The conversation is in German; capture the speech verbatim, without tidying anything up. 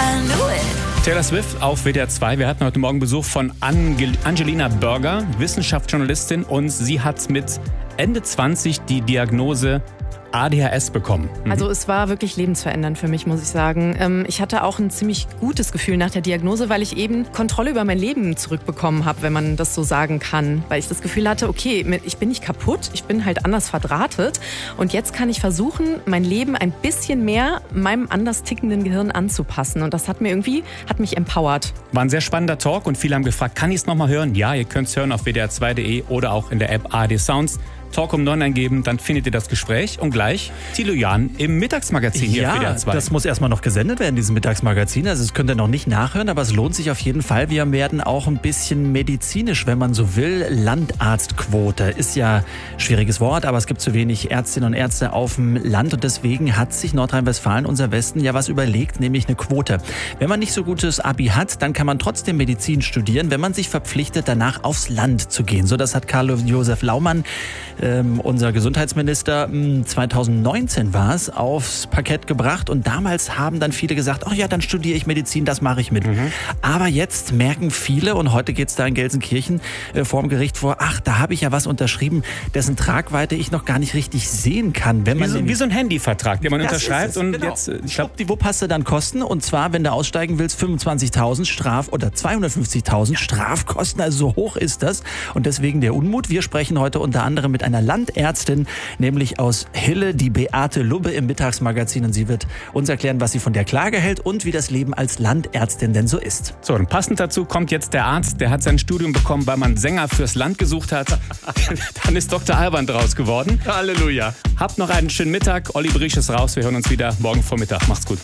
I knew it. Taylor Swift auf W D R zwei. Wir hatten heute Morgen Besuch von Angel- Angelina Burger, Wissenschaftsjournalistin, und sie hat mit Ende zwanzig die Diagnose A D H S bekommen. Mhm. Also es war wirklich lebensverändernd für mich, muss ich sagen. Ich hatte auch ein ziemlich gutes Gefühl nach der Diagnose, weil ich eben Kontrolle über mein Leben zurückbekommen habe, wenn man das so sagen kann. Weil ich das Gefühl hatte, okay, ich bin nicht kaputt, ich bin halt anders verdrahtet. Und jetzt kann ich versuchen, mein Leben ein bisschen mehr meinem anders tickenden Gehirn anzupassen. Und das hat mir irgendwie, hat mich empowert. War ein sehr spannender Talk und viele haben gefragt, kann ich es nochmal hören? Ja, ihr könnt es hören auf w d r zwei punkt de oder auch in der App A R D Sounds. Talk um neun eingeben, dann findet ihr das Gespräch und gleich Thilo Jahn im Mittagsmagazin hier auf W D R zwei. Ja, das muss erstmal noch gesendet werden, dieses Mittagsmagazin. Also das könnt ihr noch nicht nachhören, aber es lohnt sich auf jeden Fall. Wir werden auch ein bisschen medizinisch, wenn man so will. Landarztquote ist ja ein schwieriges Wort, aber es gibt zu wenig Ärztinnen und Ärzte auf dem Land und deswegen hat sich Nordrhein-Westfalen, unser Westen, ja was überlegt, nämlich eine Quote. Wenn man nicht so gutes Abi hat, dann kann man trotzdem Medizin studieren, wenn man sich verpflichtet, danach aufs Land zu gehen. So, das hat Karl-Josef Laumann, Ähm, unser Gesundheitsminister, zweitausendneunzehn war es, aufs Parkett gebracht und damals haben dann viele gesagt, ach ja, dann studiere ich Medizin, das mache ich mit. Mhm. Aber jetzt merken viele, und heute geht es da in Gelsenkirchen äh, vor dem Gericht vor, ach, da habe ich ja was unterschrieben, dessen Tragweite ich noch gar nicht richtig sehen kann. Wenn man wie, so, wie so ein Handyvertrag, den man das unterschreibt und genau. jetzt, ich glaube, die Wupp hast du dann Kosten, und zwar, wenn du aussteigen willst, fünfundzwanzigtausend Straf- oder zweihundertfünfzigtausend Strafkosten, also so hoch ist das und deswegen der Unmut. Wir sprechen heute unter anderem mit einer Landärztin, nämlich aus Hille, die Beate Lubbe im Mittagsmagazin, und sie wird uns erklären, was sie von der Klage hält und wie das Leben als Landärztin denn so ist. So, und passend dazu kommt jetzt der Arzt, der hat sein Studium bekommen, weil man Sänger fürs Land gesucht hat. Dann ist Doktor Alban draus geworden. Halleluja. Habt noch einen schönen Mittag. Olli Briesch ist raus. Wir hören uns wieder morgen Vormittag. Macht's gut.